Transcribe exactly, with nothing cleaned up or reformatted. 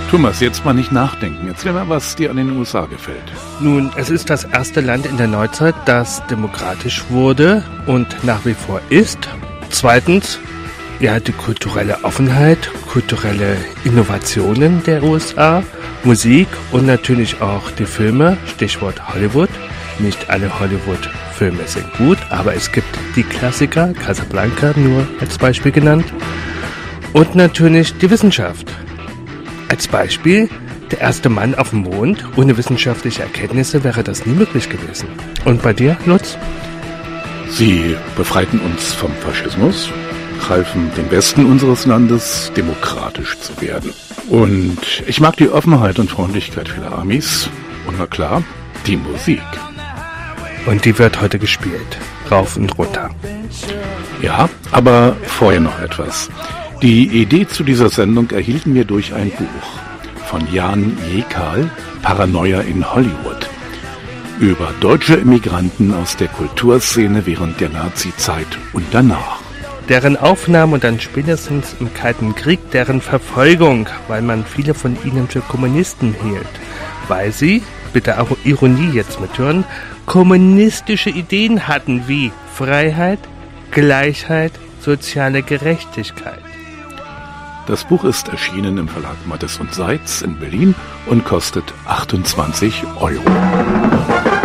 Thomas, jetzt mal nicht nachdenken. Erzähl mal, was dir an den U S A gefällt. Nun, es ist das erste Land in der Neuzeit, das demokratisch wurde und nach wie vor ist. Zweitens, ja, die kulturelle Offenheit, kulturelle Innovationen der U S A, Musik und natürlich auch die Filme, Stichwort Hollywood. Nicht alle Hollywood-Filme sind gut, aber es gibt die Klassiker, Casablanca nur als Beispiel genannt. Und natürlich die Wissenschaft. Als Beispiel, der erste Mann auf dem Mond. Ohne wissenschaftliche Erkenntnisse wäre das nie möglich gewesen. Und bei dir, Lutz? Sie befreiten uns vom Faschismus, halfen dem Westen unseres Landes, demokratisch zu werden. Und ich mag die Offenheit und Freundlichkeit vieler Amis. Und na klar, die Musik. Und die wird heute gespielt. Rauf und runter. Ja, aber vorher noch etwas. Die Idee zu dieser Sendung erhielten wir durch ein Buch von Jan Jekal, Paranoia in Hollywood, über deutsche Immigranten aus der Kulturszene während der Nazi-Zeit und danach. Deren Aufnahme und dann spätestens im Kalten Krieg deren Verfolgung, weil man viele von ihnen für Kommunisten hielt, weil sie, bitte auch Ironie jetzt mithören, kommunistische Ideen hatten wie Freiheit, Gleichheit, soziale Gerechtigkeit. Das Buch ist erschienen im Verlag Mattes und Seitz in Berlin und kostet achtundzwanzig Euro.